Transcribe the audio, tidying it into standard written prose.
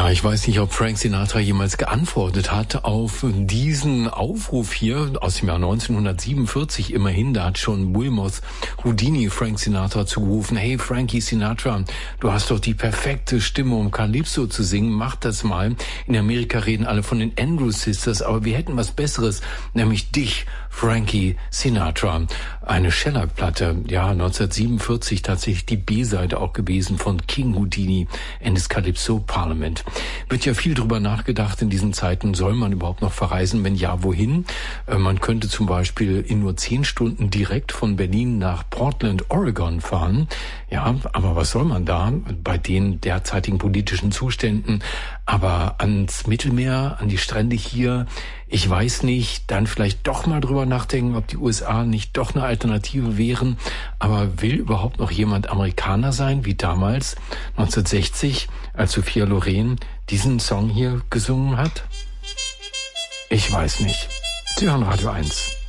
Ja, ich weiß nicht, ob Frank Sinatra jemals geantwortet hat auf diesen Aufruf hier aus dem Jahr 1947. Immerhin, da hat schon Wilmoth Houdini Frank Sinatra zugerufen: Hey Frankie Sinatra, du hast doch die perfekte Stimme, um Calypso zu singen, mach das mal. In Amerika reden alle von den Andrews Sisters, aber wir hätten was Besseres, nämlich dich, Frankie Sinatra. Eine Shellac-Platte, ja, 1947 tatsächlich die B-Seite auch gewesen von King Houdini and his Calypso Parliament. Wird ja viel drüber nachgedacht in diesen Zeiten, soll man überhaupt noch verreisen? Wenn ja, wohin? Man könnte zum Beispiel in nur 10 Stunden direkt von Berlin nach Portland, Oregon fahren. Ja, aber was soll man da bei den derzeitigen politischen Zuständen? Aber ans Mittelmeer, an die Strände hier, ich weiß nicht, dann vielleicht doch mal drüber nachdenken, ob die USA nicht doch eine Alternative wären. Aber will überhaupt noch jemand Amerikaner sein, wie damals 1960, als Sophia Loren diesen Song hier gesungen hat? Ich weiß nicht. Sie hören Radio 1.